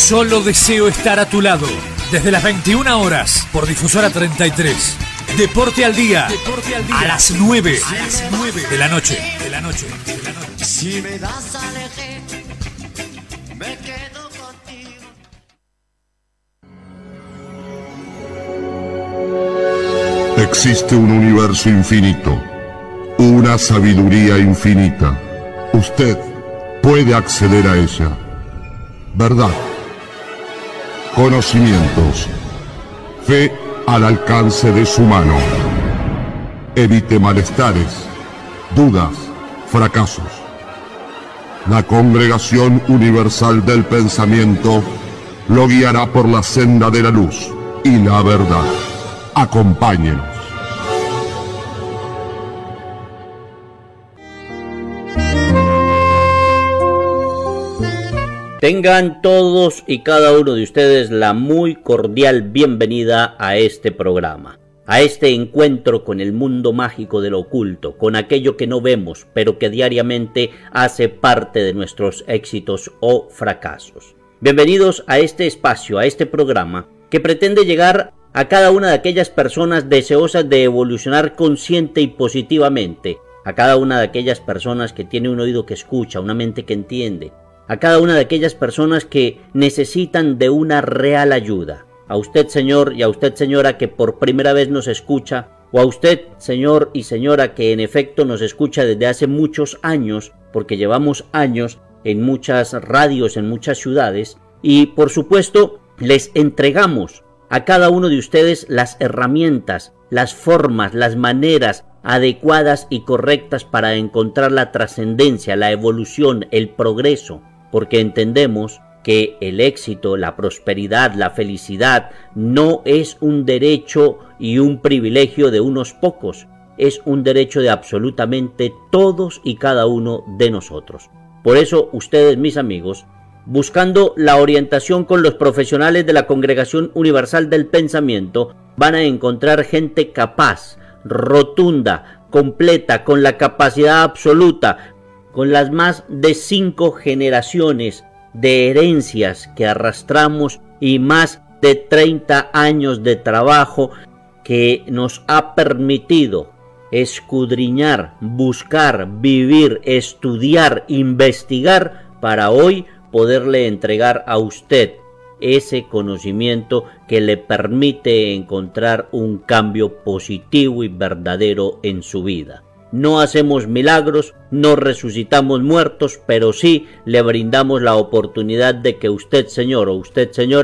Solo deseo estar a tu lado. Desde las 21 horas por Difusora 33. Deporte al día. A las 9. De la noche. Si me das a elegir, me quedo contigo. Existe un universo infinito, una sabiduría infinita. Usted puede acceder a ella. Verdad, conocimientos, fe al alcance de su mano. Evite malestares, dudas, fracasos. La Congregación Universal del Pensamiento lo guiará por la senda de la luz y la verdad. Acompáñenos. Tengan todos y cada uno de ustedes la muy cordial bienvenida a este programa, a este encuentro con el mundo mágico de lo oculto, con aquello que no vemos, pero que diariamente hace parte de nuestros éxitos o fracasos. Bienvenidos a este espacio, a este programa, que pretende llegar a cada una de aquellas personas deseosas de evolucionar consciente y positivamente, a cada una de aquellas personas que tiene un oído que escucha, una mente que entiende, a cada una de aquellas personas que necesitan de una real ayuda. A usted, señor, y a usted, señora, que por primera vez nos escucha, o a usted, señor y señora, que en efecto nos escucha desde hace muchos años, porque llevamos años en muchas radios, en muchas ciudades, y por supuesto les entregamos a cada uno de ustedes las herramientas, las formas, las maneras adecuadas y correctas para encontrar la trascendencia, la evolución, el progreso, porque entendemos que el éxito, la prosperidad, la felicidad no es un derecho y un privilegio de unos pocos, es un derecho de absolutamente todos y cada uno de nosotros. Por eso ustedes, mis amigos, buscando la orientación con los profesionales de la Congregación Universal del Pensamiento, van a encontrar gente capaz, rotunda, completa, con la capacidad absoluta, con las más de 5 generaciones de herencias que arrastramos y más de 30 años de trabajo que nos ha permitido escudriñar, buscar, vivir, estudiar, investigar para hoy poderle entregar a usted ese conocimiento que le permite encontrar un cambio positivo y verdadero en su vida. No hacemos milagros, no resucitamos muertos, pero sí le brindamos la oportunidad de que usted, señor, o usted, señora,